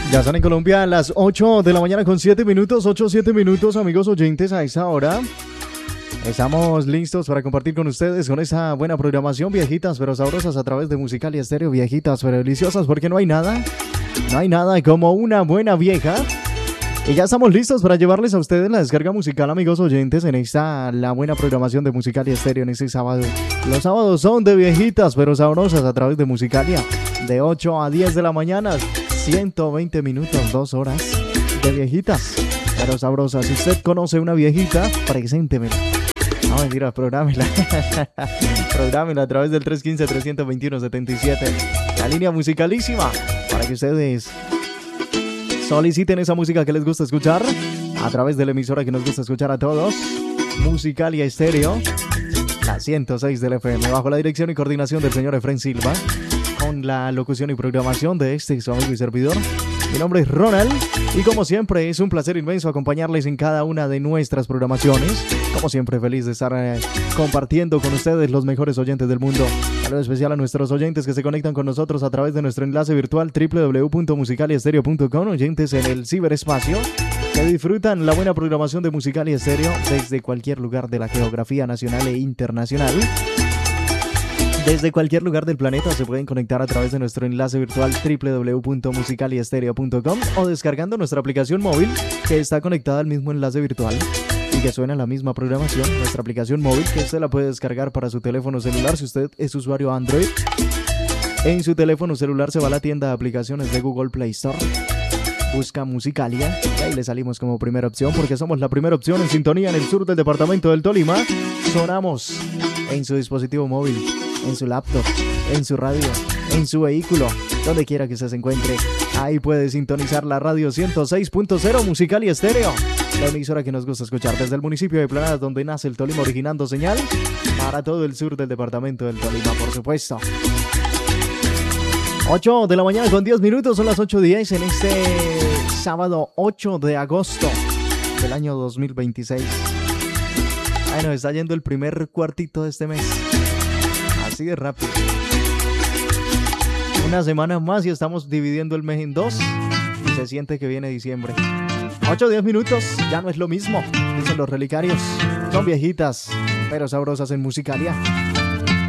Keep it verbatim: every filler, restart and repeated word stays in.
Ya están en Colombia a las ocho de la mañana con siete minutos, ocho, siete minutos, amigos oyentes, a esta hora. Estamos listos para compartir con ustedes con esa buena programación, viejitas pero sabrosas a través de Musicalia Estéreo, viejitas pero deliciosas, porque no hay nada, no hay nada como una buena vieja. Y ya estamos listos para llevarles a ustedes la descarga musical, amigos oyentes, en esta, la buena programación de Musicalia Estéreo en este sábado. Los sábados son de viejitas pero sabrosas a través de Musicalia, de ocho a diez de la mañana. ciento veinte minutos, dos horas de viejitas pero sabrosas. Si usted conoce una viejita, preséntemela. No, mentira, prográmela. Prográmela a través del tres uno cinco, tres dos uno, siete siete. La línea musicalísima para que ustedes soliciten esa música que les gusta escuchar a través de la emisora que nos gusta escuchar a todos. Musicalia Estéreo, la ciento seis del F M, bajo la dirección y coordinación del señor Efren Silva, con la locución y programación de este su amigo y servidor. Mi nombre es Ronald y como siempre es un placer inmenso acompañarles en cada una de nuestras programaciones. Como siempre, feliz de estar eh, compartiendo con ustedes los mejores oyentes del mundo. Saludo especial a nuestros oyentes que se conectan con nosotros a través de nuestro enlace virtual doble u doble u doble u punto musicalia estéreo punto com, oyentes en el ciberespacio que disfrutan la buena programación de Musicalia Estéreo desde cualquier lugar de la geografía nacional e internacional. Desde cualquier lugar del planeta se pueden conectar a través de nuestro enlace virtual doble u doble u doble u punto musicalia estéreo punto com o descargando nuestra aplicación móvil que está conectada al mismo enlace virtual y que suena la misma programación. Nuestra aplicación móvil que usted la puede descargar para su teléfono celular si usted es usuario Android. En su teléfono celular se va a la tienda de aplicaciones de Google Play Store, busca Musicalia y ahí le salimos como primera opción porque somos la primera opción en sintonía en el sur del departamento del Tolima. Sonamos en su dispositivo móvil, en su laptop, en su radio, en su vehículo, donde quiera que se encuentre. Ahí puede sintonizar la radio ciento seis punto cero Musicalia Estéreo, la emisora que nos gusta escuchar desde el municipio de Planadas, donde nace el Tolima, originando señal para todo el sur del departamento del Tolima, por supuesto. ocho de la mañana con diez minutos, son las ocho diez en este sábado ocho de agosto del año dos mil veintiséis. Ay, nos está yendo el primer cuartito de este mes. Así de rápido. Una semana más y estamos dividiendo el mes en dos y se siente que viene diciembre. ocho diez minutos, ya no es lo mismo, dicen los relicarios. Son viejitas, pero sabrosas en Musicalia.